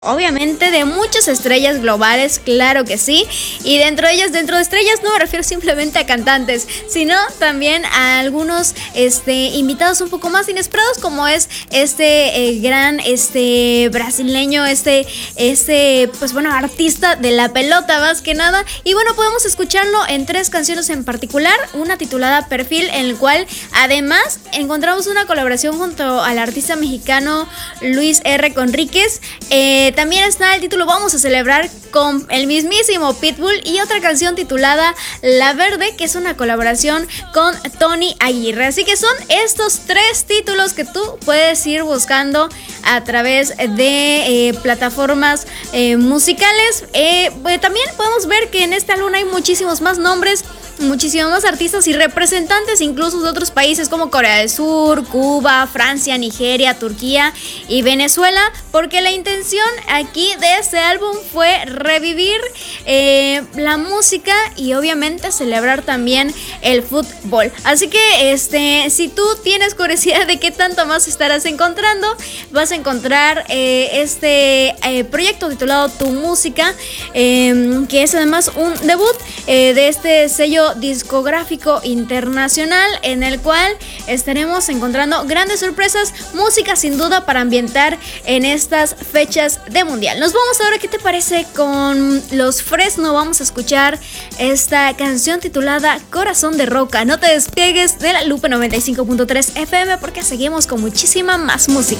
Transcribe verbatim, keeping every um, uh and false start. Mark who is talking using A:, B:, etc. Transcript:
A: Obviamente de muchas estrellas globales, claro que sí, y dentro de ellas, dentro de estrellas no me refiero simplemente a cantantes, sino también a algunos este, invitados un poco más inesperados, como es este eh, gran este brasileño, este, este pues bueno, artista de la pelota más que nada, y bueno, podemos escucharlo en tres canciones en particular, una titulada Perfil, en el cual además encontramos una colaboración junto al artista mexicano Luis R. Conríquez. eh, También está el título Vamos a celebrar con el mismísimo Pitbull, y otra canción titulada La Verde, que es una colaboración con Tony Aguirre. Así que son estos tres títulos que tú puedes ir buscando a través de eh, plataformas eh, musicales. Eh, pues también podemos ver que en este álbum hay muchísimos más nombres, muchísimos más artistas y representantes incluso de otros países como Corea del Sur, Cuba, Francia, Nigeria, Turquía y Venezuela, porque la intención aquí de este álbum fue revivir eh, la música y obviamente celebrar también el fútbol. Así que este, si tú tienes curiosidad de qué tanto más estarás encontrando, vas a encontrar eh, este eh, proyecto titulado Tu Música, eh, que es además un debut eh, de este sello discográfico internacional, en el cual estaremos encontrando grandes sorpresas, música sin duda para ambientar en estas fechas de mundial. Nos vamos ahora, ¿qué te parece? Con los Fresno vamos a escuchar esta canción titulada Corazón de Roca. No te despegues de la Lupa noventa y cinco punto tres F M, porque seguimos con muchísima más música.